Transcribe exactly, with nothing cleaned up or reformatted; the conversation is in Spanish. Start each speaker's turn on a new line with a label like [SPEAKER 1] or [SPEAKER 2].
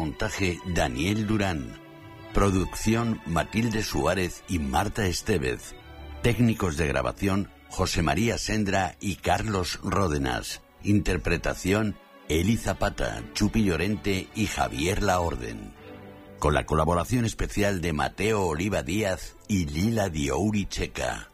[SPEAKER 1] montaje Daniel Durán. Producción Matilde Suárez y Marta Estevez. Técnicos de grabación José María Sendra y Carlos Ródenas. Interpretación Eli Zapata, Chupi Llorente y Javier Laorden. Con la colaboración especial de Mateo Oliva Díaz y Lila Diouri Checa.